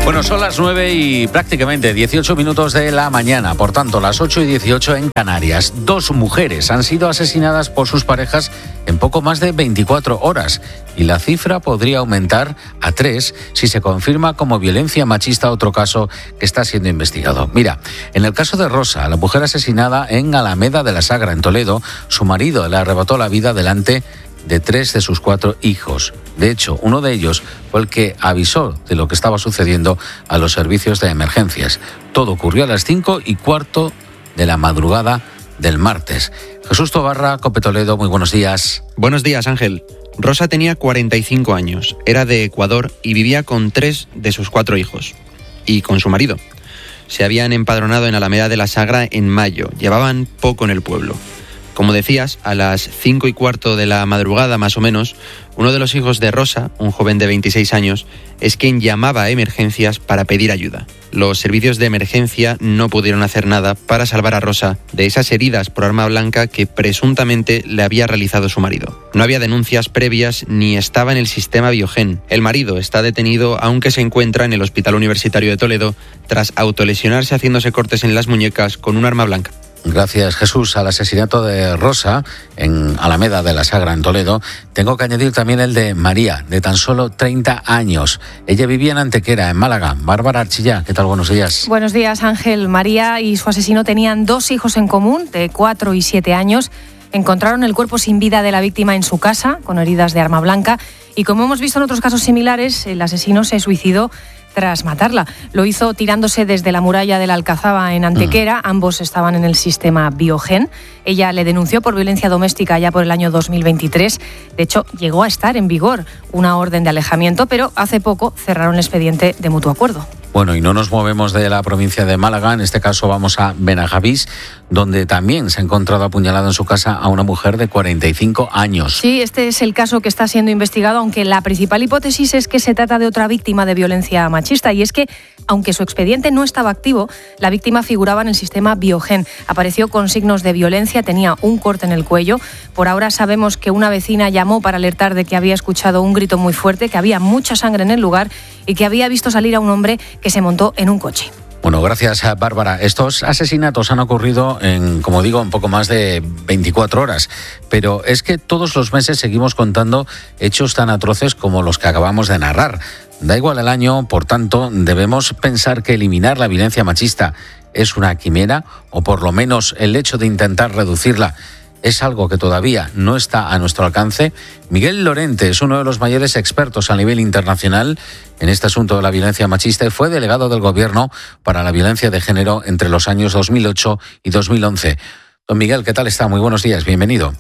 Bueno, son las 9 y prácticamente 18 minutos de la mañana, por tanto las 8 y 18 en Canarias. 2 mujeres han sido asesinadas por sus parejas en poco más de 24 horas y la cifra podría aumentar a 3 si se confirma como violencia machista otro caso que está siendo investigado. Mira, en el caso de Rosa, la mujer asesinada en Alameda de la Sagra, en Toledo, su marido le arrebató la vida delante de 3 de sus 4 hijos. De hecho, uno de ellos fue el que avisó de lo que estaba sucediendo a los servicios de emergencias. Todo ocurrió a las 5:15 de la madrugada del martes. Jesús Tobarra, COPE Toledo, muy buenos días. Buenos días, Ángel. Rosa tenía 45 años, era de Ecuador y vivía con 3 de sus 4 hijos. Y con su marido. Se habían empadronado en Alameda de la Sagra en mayo. Llevaban poco en el pueblo. Como decías, a las 5:15 de la madrugada más o menos, uno de los hijos de Rosa, un joven de 26 años, es quien llamaba a emergencias para pedir ayuda. Los servicios de emergencia no pudieron hacer nada para salvar a Rosa de esas heridas por arma blanca que presuntamente le había realizado su marido. No había denuncias previas ni estaba en el sistema Biogen. El marido está detenido, aunque se encuentra en el Hospital Universitario de Toledo tras autolesionarse haciéndose cortes en las muñecas con un arma blanca. Gracias, Jesús. Al asesinato de Rosa en Alameda de la Sagra, en Toledo, tengo que añadir también el de María, de tan solo 30 años. Ella vivía en Antequera, en Málaga. Bárbara Archillá, ¿qué tal? Buenos días. Buenos días, Ángel. María y su asesino tenían 2 hijos en común, de 4 y 7 años. Encontraron el cuerpo sin vida de la víctima en su casa, con heridas de arma blanca. Y como hemos visto en otros casos similares, el asesino se suicidó tras matarla. Lo hizo tirándose desde la muralla de la Alcazaba en Antequera. Ambos estaban en el sistema Biogen. Ella le denunció por violencia doméstica ya por el año 2023. De hecho, llegó a estar en vigor una orden de alejamiento, pero hace poco cerraron el expediente de mutuo acuerdo. Bueno, y no nos movemos de la provincia de Málaga. En este caso vamos a Benajavís, donde también se ha encontrado apuñalado en su casa a una mujer de 45 años. Sí, este es el caso que está siendo investigado, aunque la principal hipótesis es que se trata de otra víctima de violencia machista. Y es que, aunque su expediente no estaba activo, la víctima figuraba en el sistema Biogen. Apareció con signos de violencia, tenía un corte en el cuello. Por ahora sabemos que una vecina llamó para alertar de que había escuchado un grito muy fuerte, que había mucha sangre en el lugar y que había visto salir a un hombre que se montó en un coche. Bueno, gracias, Bárbara. Estos asesinatos han ocurrido en, como digo, en poco más de 24 horas. Pero es que todos los meses seguimos contando hechos tan atroces como los que acabamos de narrar. Da igual el año, por tanto, debemos pensar que eliminar la violencia machista es una quimera, o por lo menos el hecho de intentar reducirla es algo que todavía no está a nuestro alcance. Miguel Lorente es uno de los mayores expertos a nivel internacional en este asunto de la violencia machista y fue delegado del Gobierno para la violencia de género entre los años 2008 y 2011. Don Miguel, ¿qué tal está? Muy buenos días, bienvenido.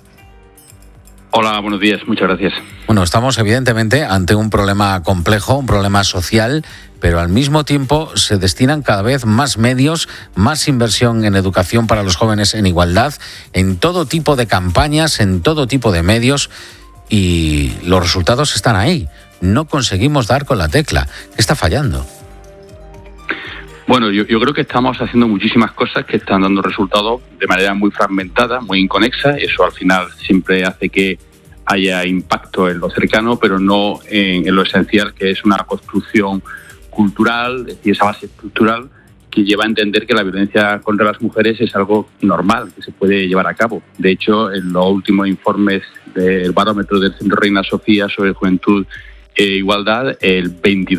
Hola, buenos días, muchas gracias. Bueno, estamos evidentemente ante un problema complejo, un problema social, pero al mismo tiempo se destinan cada vez más medios, más inversión en educación para los jóvenes en igualdad, en todo tipo de campañas, en todo tipo de medios, y los resultados están ahí. No conseguimos dar con la tecla. ¿Qué está fallando? Bueno, yo creo que estamos haciendo muchísimas cosas que están dando resultados de manera muy fragmentada, muy inconexa. Eso al final siempre hace que haya impacto en lo cercano, pero no en lo esencial, que es una construcción cultural, es decir, esa base estructural que lleva a entender que la violencia contra las mujeres es algo normal, que se puede llevar a cabo. De hecho, en los últimos informes del barómetro del Centro Reina Sofía sobre juventud e igualdad, el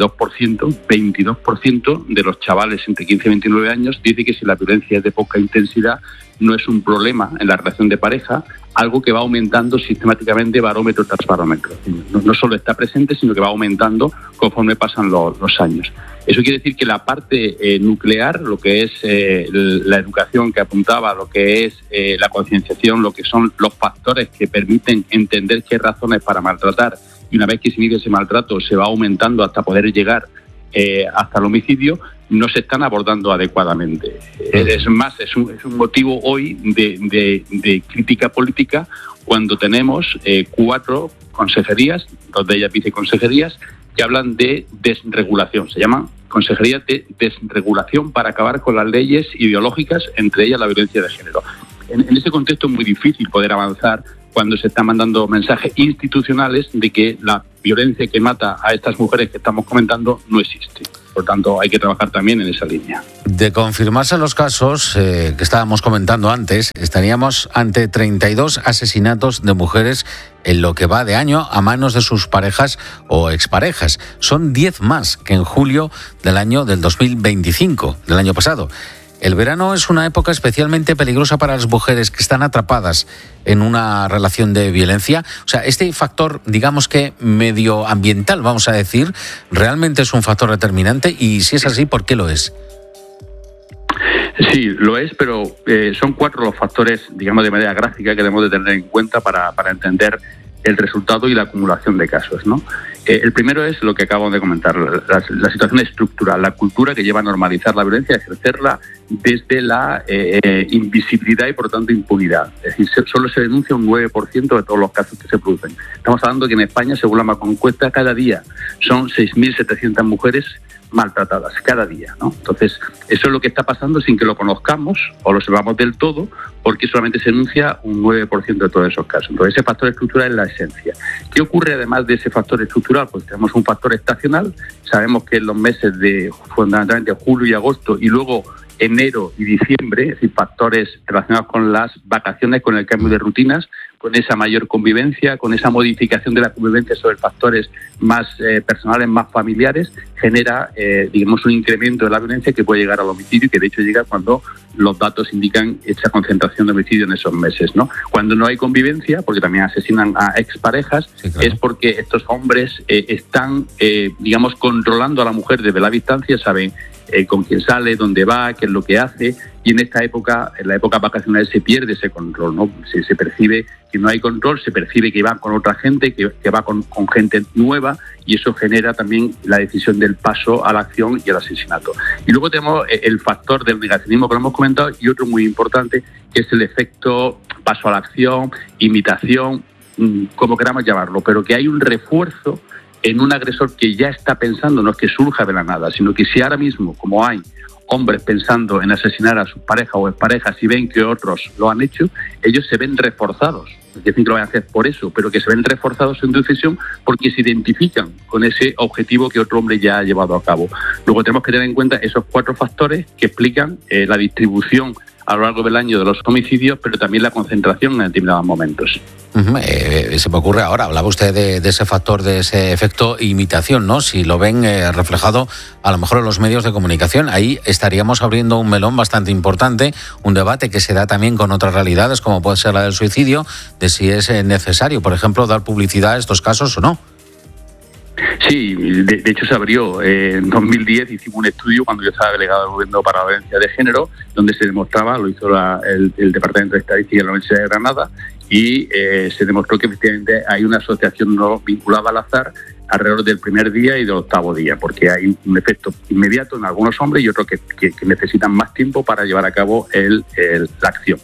22% de los chavales entre 15 y 29 años dice que si la violencia es de poca intensidad no es un problema en la relación de pareja, algo que va aumentando sistemáticamente barómetro tras barómetro. No solo está presente, sino que va aumentando conforme pasan los años. Eso quiere decir que la parte nuclear, lo que es la educación que apuntaba, lo que es la concienciación, lo que son los factores que permiten entender qué razones para maltratar, y una vez que se vive ese maltrato se va aumentando hasta poder llegar hasta el homicidio, no se están abordando adecuadamente. Es más, es un motivo hoy de crítica política cuando tenemos 4 consejerías, 2 de ellas viceconsejerías, que hablan de desregulación. Se llaman consejerías de desregulación para acabar con las leyes ideológicas, entre ellas la violencia de género. En ese contexto es muy difícil poder avanzar cuando se están mandando mensajes institucionales de que la violencia que mata a estas mujeres que estamos comentando no existe. Por tanto, hay que trabajar también en esa línea. De confirmarse los casos que estábamos comentando antes, estaríamos ante 32 asesinatos de mujeres en lo que va de año a manos de sus parejas o exparejas. Son 10 más que en julio del 2025, del año pasado. El verano es una época especialmente peligrosa para las mujeres que están atrapadas en una relación de violencia. O sea, este factor, digamos que medioambiental, vamos a decir, realmente es un factor determinante, y si es así, ¿por qué lo es? Sí, lo es, pero son 4 los factores, digamos, de manera gráfica que debemos de tener en cuenta para entender el resultado y la acumulación de casos, ¿no? El primero es lo que acabo de comentar, la situación estructural, la cultura que lleva a normalizar la violencia, a ejercerla desde la invisibilidad y, por lo tanto, impunidad. Es decir, solo se denuncia un 9% de todos los casos que se producen. Estamos hablando que en España, según la Macroencuesta, cada día son 6.700 mujeres maltratadas, cada día, ¿no? Entonces, eso es lo que está pasando sin que lo conozcamos o lo sepamos del todo, porque solamente se denuncia un 9% de todos esos casos. Entonces, ese factor estructural es la esencia. ¿Qué ocurre además de ese factor estructural? Pues tenemos un factor estacional. Sabemos que en los meses de fundamentalmente julio y agosto, y luego enero y diciembre, es decir, factores relacionados con las vacaciones, con el cambio de rutinas, con esa mayor convivencia, con esa modificación de la convivencia sobre factores más personales, más familiares, genera, digamos, un incremento de la violencia que puede llegar al homicidio, y que de hecho llega cuando los datos indican esa concentración de homicidio en esos meses, ¿no? Cuando no hay convivencia, porque también asesinan a exparejas, sí, claro, es porque estos hombres están, digamos, controlando a la mujer desde la distancia, saben con quién sale, dónde va, qué es lo que hace, y en esta época, en la época vacacional, se pierde ese control, ¿no? Se percibe que no hay control, se percibe que va con otra gente, que va con gente nueva, y eso genera también la decisión del paso a la acción y al asesinato. Y luego tenemos el factor del negacionismo que lo hemos comentado, y otro muy importante, que es el efecto paso a la acción, imitación, como queramos llamarlo, pero que hay un refuerzo en un agresor que ya está pensando, no es que surja de la nada, sino que si ahora mismo, como hay hombres pensando en asesinar a sus parejas o exparejas y ven que otros lo han hecho, ellos se ven reforzados. Es decir, que lo van a hacer por eso, pero que se ven reforzados en su decisión porque se identifican con ese objetivo que otro hombre ya ha llevado a cabo. Luego tenemos que tener en cuenta esos 4 factores que explican la distribución a lo largo del año de los homicidios, pero también la concentración en determinados momentos. Se me ocurre ahora, hablaba usted de ese factor, de ese efecto imitación, ¿no? Si lo ven reflejado a lo mejor en los medios de comunicación, ahí estaríamos abriendo un melón bastante importante, un debate que se da también con otras realidades, como puede ser la del suicidio, de si es necesario, por ejemplo, dar publicidad a estos casos o no. Sí, de hecho se abrió. En 2010 hicimos un estudio cuando yo estaba delegado del Gobierno para la Violencia de Género, donde se demostraba, lo hizo el Departamento de Estadística de la Universidad de Granada, y se demostró que efectivamente hay una asociación no vinculada al azar alrededor del primer día y del 8º día, porque hay un efecto inmediato en algunos hombres y otros que necesitan más tiempo para llevar a cabo la acción.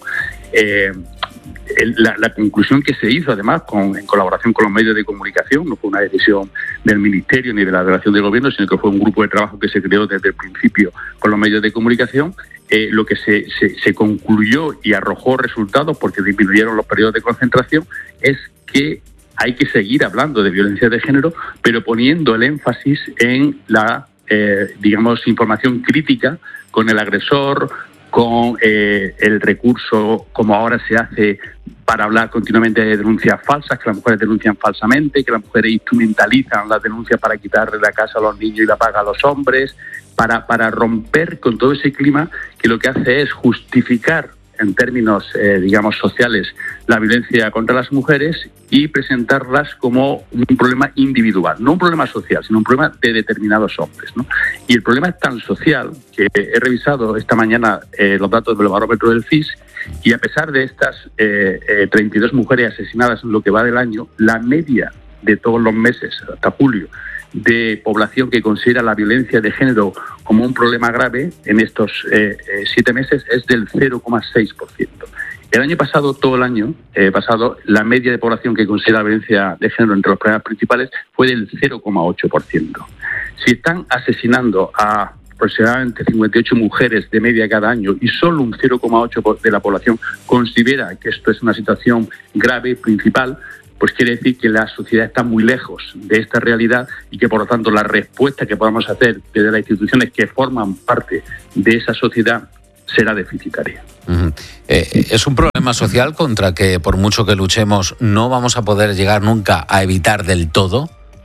La conclusión que se hizo, además, en colaboración con los medios de comunicación, no fue una decisión del Ministerio ni de la delegación del Gobierno, sino que fue un grupo de trabajo que se creó desde el principio con los medios de comunicación. Lo que se concluyó y arrojó resultados, porque disminuyeron los periodos de concentración, es que hay que seguir hablando de violencia de género, pero poniendo el énfasis en la, digamos, información crítica con el agresor, con el recurso, como ahora se hace para hablar continuamente de denuncias falsas, que las mujeres denuncian falsamente, que las mujeres instrumentalizan las denuncias para quitarle la casa a los niños y la paga a los hombres, para romper con todo ese clima que lo que hace es justificar en términos, digamos, sociales, la violencia contra las mujeres y presentarlas como un problema individual, no un problema social, sino un problema de determinados hombres, ¿no? Y el problema es tan social que he revisado esta mañana los datos del barómetro del CIS, y a pesar de estas 32 mujeres asesinadas en lo que va del año, la media de todos los meses hasta julio de población que considera la violencia de género como un problema grave en estos 7 meses es del 0,6%. El año pasado, todo el año pasado, la media de población que considera la violencia de género entre los problemas principales fue del 0,8%. Si están asesinando a aproximadamente 58 mujeres de media cada año y solo un 0,8% de la población considera que esto es una situación grave, principal, pues quiere decir que la sociedad está muy lejos de esta realidad y que, por lo tanto, la respuesta que podamos hacer desde las instituciones que forman parte de esa sociedad será deficitaria. ¿Es un problema social contra que, por mucho que luchemos, no vamos a poder llegar nunca a evitar del todo?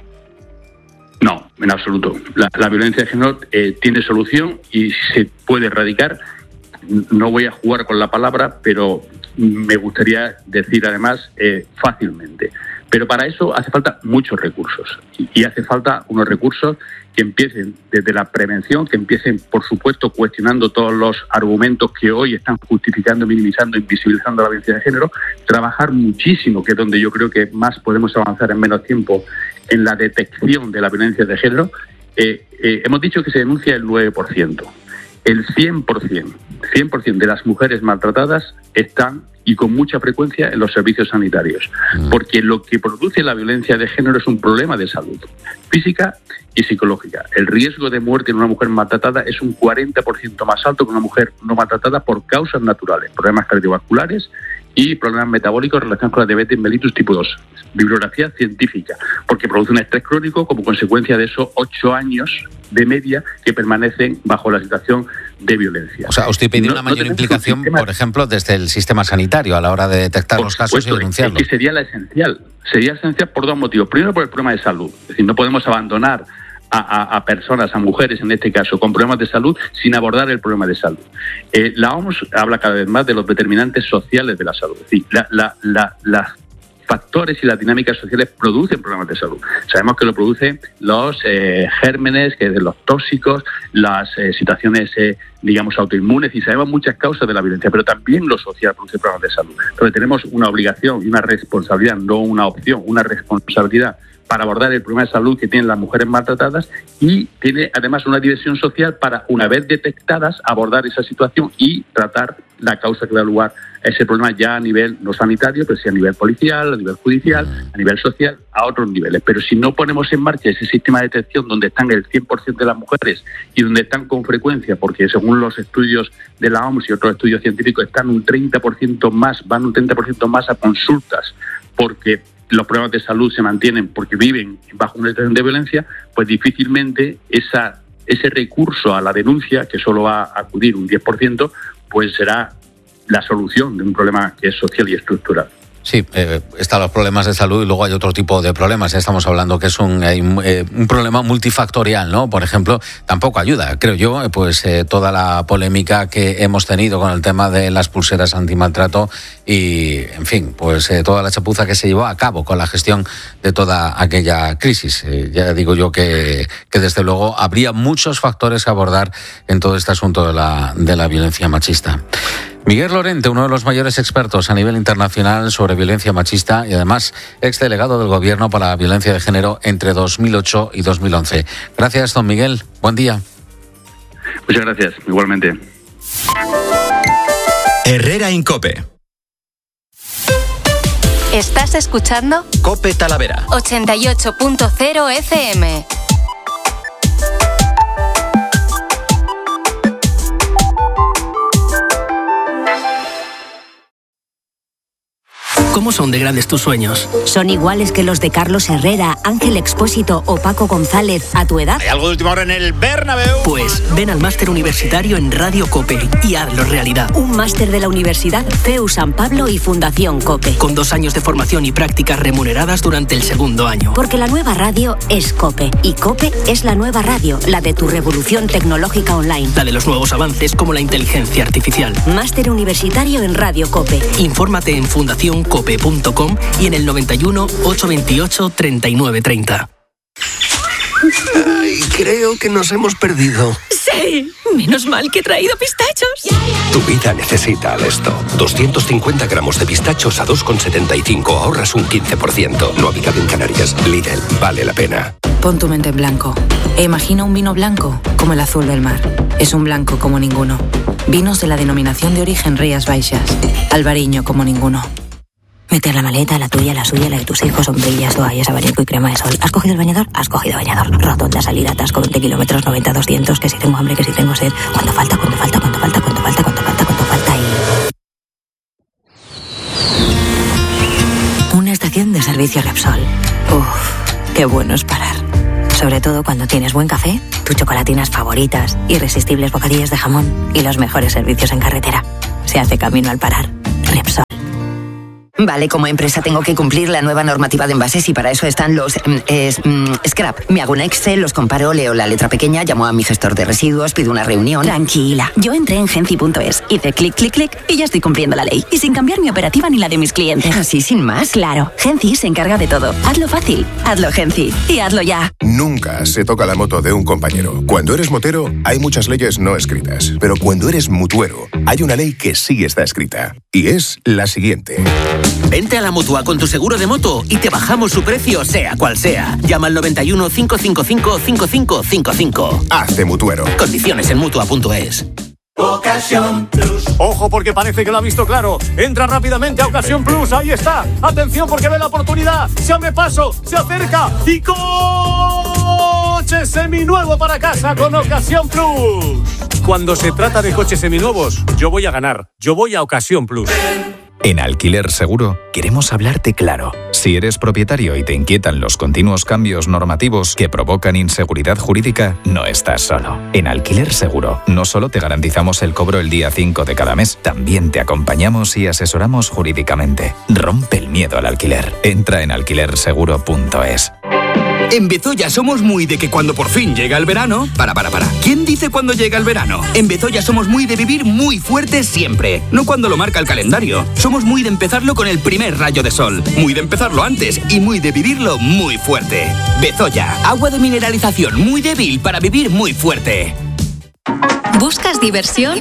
No, en absoluto. La violencia de género tiene solución y se puede erradicar. No voy a jugar con la palabra, pero me gustaría decir además fácilmente. Pero para eso hace falta muchos recursos y hace falta unos recursos que empiecen desde la prevención, que empiecen, por supuesto, cuestionando todos los argumentos que hoy están justificando, minimizando, invisibilizando la violencia de género, trabajar muchísimo, que es donde yo creo que más podemos avanzar en menos tiempo, en la detección de la violencia de género. Hemos dicho que se denuncia el 9%. El 100% de las mujeres maltratadas están, y con mucha frecuencia, en los servicios sanitarios. Porque lo que produce la violencia de género es un problema de salud física y psicológica. El riesgo de muerte en una mujer maltratada es un 40% más alto que una mujer no maltratada por causas naturales, problemas cardiovasculares y problemas metabólicos relacionados con la diabetes mellitus tipo 2. Bibliografía científica, porque produce un estrés crónico como consecuencia de esos 8 años de media que permanecen bajo la situación de violencia. O sea, usted pide una mayor implicación, por ejemplo, desde el sistema sanitario a la hora de detectar los casos y denunciarlos. Es que sería esencial por dos motivos. Primero, por el problema de salud. Es decir, no podemos abandonar a personas, a mujeres en este caso, con problemas de salud sin abordar el problema de salud. La OMS habla cada vez más de los determinantes sociales de la salud. Es decir, las factores y las dinámicas sociales producen problemas de salud. Sabemos que lo producen los gérmenes, que de los tóxicos, las situaciones, digamos, autoinmunes, y sabemos muchas causas de la violencia, pero también lo social produce problemas de salud. Entonces tenemos una obligación y una responsabilidad, no una opción, una responsabilidad para abordar el problema de salud que tienen las mujeres maltratadas, y tiene además una dimensión social para, una vez detectadas, abordar esa situación y tratar la causa que da lugar a ese problema, ya a nivel no sanitario, pero sí a nivel policial, a nivel judicial, a nivel social, a otros niveles. Pero si no ponemos en marcha ese sistema de detección donde están el 100% de las mujeres y donde están con frecuencia, porque según los estudios de la OMS y otros estudios científicos están un 30% más a consultas, porque los problemas de salud se mantienen porque viven bajo una situación de violencia, pues difícilmente ese recurso a la denuncia, que solo va a acudir un 10%, pues será la solución de un problema que es social y estructural. Sí, están los problemas de salud y luego hay otro tipo de problemas. Estamos hablando que es un problema multifactorial, ¿no? Por ejemplo, tampoco ayuda, creo yo, pues toda la polémica que hemos tenido con el tema de las pulseras antimaltrato y, en fin, pues toda la chapuza que se llevó a cabo con la gestión de toda aquella crisis. Ya digo yo que desde luego habría muchos factores que abordar en todo este asunto de la violencia machista. Miguel Lorente, uno de los mayores expertos a nivel internacional sobre violencia machista y además exdelegado del Gobierno para la violencia de género entre 2008 y 2011. Gracias, don Miguel. Buen día. Muchas gracias, igualmente. Herrera en COPE. ¿Estás escuchando? COPE Talavera. 88.0 FM. ¿Cómo son de grandes tus sueños? ¿Son iguales que los de Carlos Herrera, Ángel Expósito o Paco González a tu edad? ¿Hay algo de última hora en el Bernabéu? Pues ven al máster universitario en Radio COPE y hazlo realidad. Un máster de la Universidad CEU San Pablo y Fundación COPE. Con 2 años de formación y prácticas remuneradas durante el segundo año. Porque la nueva radio es COPE. Y COPE es la nueva radio, la de tu revolución tecnológica online. La de los nuevos avances como la inteligencia artificial. Máster universitario en Radio COPE. Infórmate en fundacioncope.com y en el 91 828 3930. Ay, creo que nos hemos perdido. Sí, menos mal que he traído pistachos. Tu vida necesita Alesto. 250 gramos de pistachos a 2,75. Ahorras un 15%. No habitado en Canarias. Lidl, vale la pena. Pon tu mente en blanco e imagina un vino blanco como el azul del mar. Es un blanco como ninguno. Vinos de la denominación de origen Rías Baixas. Albariño como ninguno. Meter la maleta, la tuya, la suya, la de tus hijos, sombrillas, toallas, abanico y crema de sol. ¿Has cogido el bañador? Has cogido bañador. Rotonda, salida, atasco, 20 kilómetros, 90, 200, que si tengo hambre, que si tengo sed. ¿Cuánto falta? Y... Una estación de servicio Repsol. Uf, qué bueno es parar. Sobre todo cuando tienes buen café, tus chocolatinas favoritas, irresistibles bocadillos de jamón y los mejores servicios en carretera. Se hace camino al parar. Repsol. Vale, como empresa tengo que cumplir la nueva normativa de envases y para eso están los scrap. Me hago un Excel, los comparo, leo la letra pequeña, llamo a mi gestor de residuos, pido una reunión. Tranquila, yo entré en Genci.es, hice clic, clic, clic y ya estoy cumpliendo la ley. Y sin cambiar mi operativa ni la de mis clientes. ¿Así sin más? Claro, Genci se encarga de todo. Hazlo fácil, hazlo Genci y hazlo ya. Nunca se toca la moto de un compañero. Cuando eres motero, hay muchas leyes no escritas. Pero cuando eres mutuero, hay una ley que sí está escrita. Y es la siguiente. Vente a la Mutua con tu seguro de moto y te bajamos su precio, sea cual sea. Llama al 91 555 5555. Hazte mutuero. Condiciones en Mutua.es. Ocasión Plus. Ojo porque parece que lo ha visto claro. Entra rápidamente a Ocasión Plus. Ahí está. Atención porque ve la oportunidad. Se abre paso, se acerca y coche seminuevo para casa con Ocasión Plus. Cuando se trata de coches seminuevos, yo voy a ganar. Yo voy a Ocasión Plus. En Alquiler Seguro queremos hablarte claro. Si eres propietario y te inquietan los continuos cambios normativos que provocan inseguridad jurídica, no estás solo. En Alquiler Seguro no solo te garantizamos el cobro el día 5 de cada mes, también te acompañamos y asesoramos jurídicamente. Rompe el miedo al alquiler. Entra en alquilerseguro.es. En Bezoya somos muy de que cuando por fin llega el verano... Para. ¿Quién dice cuándo llega el verano? En Bezoya somos muy de vivir muy fuerte siempre. No cuando lo marca el calendario. Somos muy de empezarlo con el primer rayo de sol. Muy de empezarlo antes y muy de vivirlo muy fuerte. Bezoya, agua de mineralización muy débil para vivir muy fuerte. ¿Buscas diversión?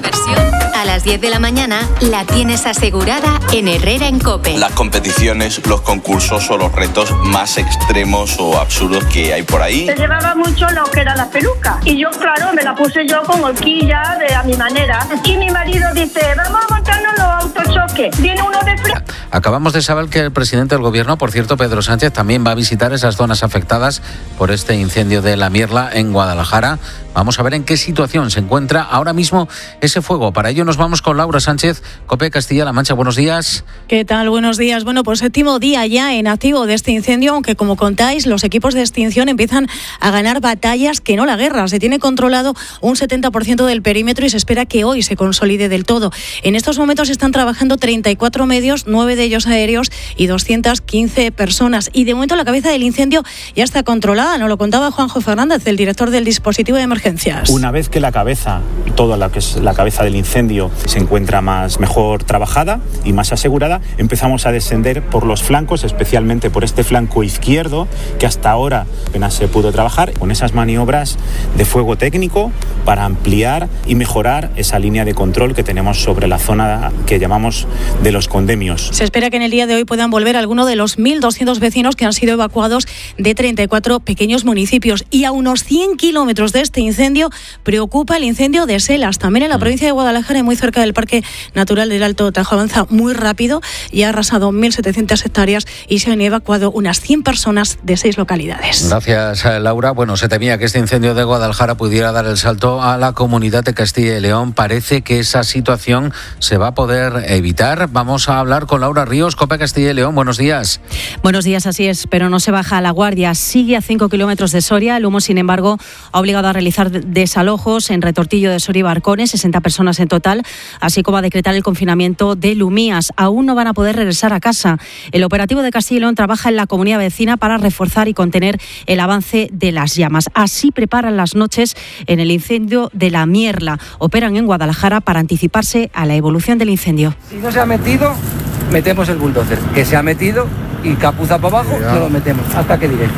A las 10 de la mañana la tienes asegurada en Herrera en COPE. Las competiciones, los concursos o los retos más extremos o absurdos que hay por ahí. Se llevaba mucho lo que era la peluca. Y yo, claro, me la puse yo con horquilla a mi manera. Y mi marido dice, vamos a montarnos los autochoques. Viene uno de frente. Acabamos de saber que el presidente del gobierno, por cierto, Pedro Sánchez, también va a visitar esas zonas afectadas por este incendio de La Mierla en Guadalajara. Vamos a ver en qué situación se encuentra ahora mismo ese fuego. Para ello nos vamos con Laura Sánchez, COPE Castilla-La Mancha. Buenos días. ¿Qué tal? Buenos días. Bueno, pues séptimo día ya en activo de este incendio, aunque como contáis, los equipos de extinción empiezan a ganar batallas que no la guerra. Se tiene controlado un 70% del perímetro y se espera que hoy se consolide del todo. En estos momentos están trabajando 34 medios, 9 de ellos aéreos y 215 personas. Y de momento la cabeza del incendio ya está controlada. Nos lo contaba Juanjo Fernández, el director del dispositivo de emergencias. Una vez que la cabeza, toda la que es la cabeza del incendio, se encuentra mejor trabajada y más asegurada, empezamos a descender por los flancos, especialmente por este flanco izquierdo, que hasta ahora apenas se pudo trabajar, con esas maniobras de fuego técnico para ampliar y mejorar esa línea de control que tenemos sobre la zona que llamamos de los condemios. Se espera que en el día de hoy puedan volver algunos de los 1.200 vecinos que han sido evacuados de 34 pequeños municipios. Y a unos 100 kilómetros de este incendio preocupa el incendio de Selas, también en la provincia de Guadalajara, muy cerca del Parque Natural del Alto Tajo. Avanza muy rápido y ha arrasado 1.700 hectáreas y se han evacuado unas 100 personas de 6 localidades. Gracias, Laura. Bueno, se temía que este incendio de Guadalajara pudiera dar el salto a la comunidad de Castilla y León. Parece que esa situación se va a poder evitar. Vamos a hablar con Laura Ríos, COPE Castilla y León. Buenos días. Buenos días, así es, pero no se baja la guardia. Sigue a 5 kilómetros de Soria. El humo, sin embargo, ha obligado a realizar desalojos en Retortillo de Soria y Barcones, 60 personas en total, así como a decretar el confinamiento de Lumías. Aún no van a poder regresar a casa. El operativo de Castilla y León trabaja en la comunidad vecina para reforzar y contener el avance de las llamas. Así preparan las noches en el incendio de La Mierla. Operan en Guadalajara para anticiparse a la evolución del incendio. Si no se ha metido, metemos el bulldozer. Que se ha metido y capuza para abajo, no lo metemos. Hasta que diré.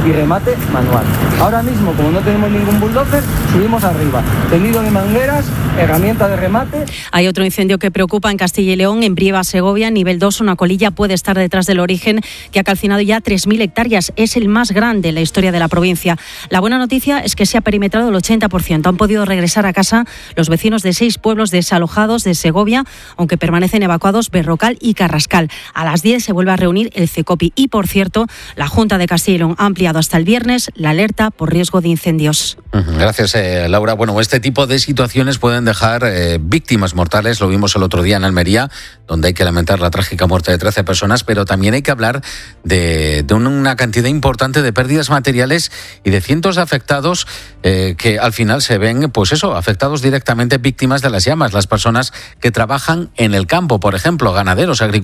y remate manual. Ahora mismo, como no tenemos ningún bulldozer, subimos arriba. Tendido de mangueras, herramienta de remate. Hay otro incendio que preocupa en Castilla y León, en Brieva, Segovia, nivel 2. Una colilla puede estar detrás del origen, que ha calcinado ya 3.000 hectáreas. Es el más grande en la historia de la provincia. La buena noticia es que se ha perimetrado el 80%. Han podido regresar a casa los vecinos de 6 pueblos desalojados de Segovia, aunque permanecen evacuados Berrocal y Carrascal. A las 10 se vuelve a reunir el CECOPI. Y, por cierto, la Junta de Castilla y León ha ampliado hasta el viernes la alerta por riesgo de incendios. Gracias, Laura. Bueno, este tipo de situaciones pueden dejar víctimas mortales. Lo vimos el otro día en Almería, donde hay que lamentar la trágica muerte de 13 personas, pero también hay que hablar de una cantidad importante de pérdidas materiales y de cientos de afectados que al final se ven, pues eso, afectados directamente, víctimas de las llamas. Las personas que trabajan en el campo, por ejemplo, ganaderos, agricultores.